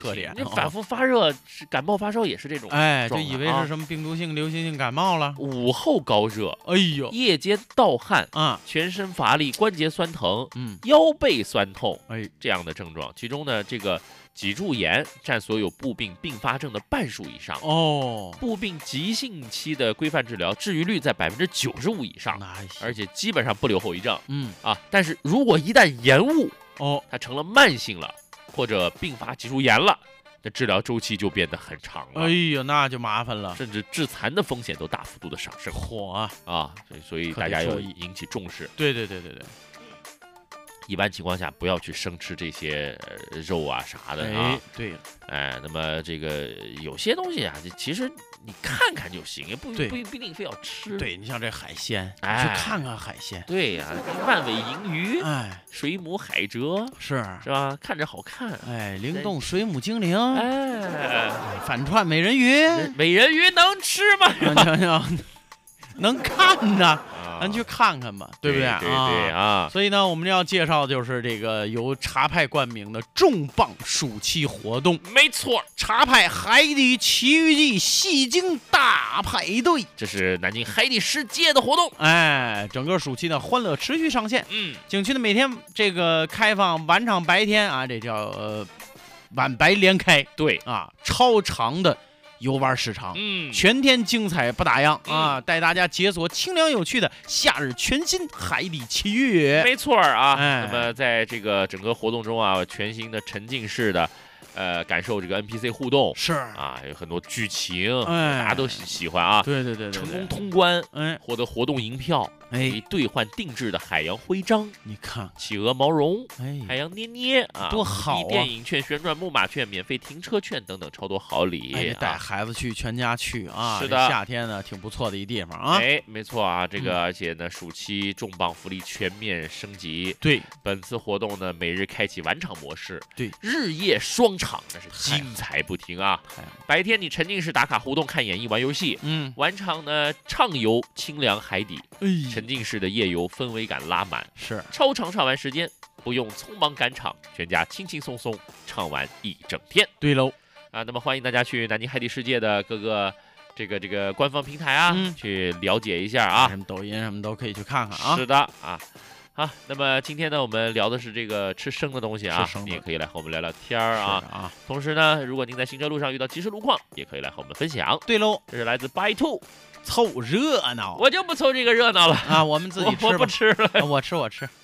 特点。 那反复发热，感冒发烧也是这种。 哎，就以为是什么病毒性、流行性感冒了。 午后高热， 哎呦， 夜间盗汗啊， 全身乏力、关节酸疼， 嗯， 腰背酸痛， 哎， 这样的症状。其中呢，这个脊柱炎占所有部病并发症的半数以上。 哦， 部病急性期的规范治疗，治愈率在95%以上，而且基本上不留后遗症。但是如果一旦延误，它成了慢性了，或者并发脊柱炎了，那治疗周期就变得很长了。 哎呀，那就麻烦了， 甚至致残的风险都大幅度的上升。 火啊！ 所以大家要引起重视。 对。一般情况下不要去生吃这些肉啊啥的啊。 对。 那么这个有些东西啊，其实你看看就行，也不一定非要吃。 对，你像这海鲜，去看看海鲜。 对呀，万尾银鱼，水母海蜇，是吧？看着好看。 灵动水母精灵，反串美人鱼， 美人鱼能吃吗？ 能看呐。咱去看看吧，对不对？ 对啊。 所以呢，我们要介绍就是这个由茶派冠名的重磅暑期活动。 没错， 茶派海底奇遇记戏精大派对， 这是南京海底世界的活动。 整个暑期的欢乐持续上线。景区呢每天这个开放晚场白天啊，这叫晚白连开。 对啊，超长的游玩时长，全天精彩不打烊啊！带大家解锁清凉有趣的夏日全新海底奇遇。 没错啊。那么在这个整个活动中啊，全新的沉浸式的感受这个 NPC 互动， 是有很多剧情，大家都喜欢啊。 对， 成功通关，获得活动银票，可以兑换定制的海洋徽章。 你看， 企鹅毛绒，海洋捏捏啊， 多好啊！ 电影券、旋转木马券、免费停车券等等超多好礼。 带孩子去，全家去啊！ 是的， 夏天呢挺不错的一地方啊。 没错啊，这个而且呢，暑期重磅福利全面升级。 对， 本次活动呢，每日开启晚场模式， 对， 日夜双场，那是精彩不停啊！白天你沉浸式打卡互动、看演艺、玩游戏，晚场呢畅游清凉海底，沉浸式的夜游氛围感拉满， 是超长唱完时间不用匆忙赶场，全家轻轻松松唱完一整天。 对喽那么欢迎大家去南京海底世界的各个这个官方平台啊，去了解一下啊， 什么抖音什么都可以去看看啊。 是的啊。好，那么今天呢，我们聊的是这个吃生的东西啊，你也可以来和我们聊聊天啊。同时呢，如果您在行车路上遇到及时路况，也可以来和我们分享。 对喽， 这是来自白兔， 凑热闹， 我就不凑这个热闹了啊，我们自己吃吧， 我不吃了， 我吃。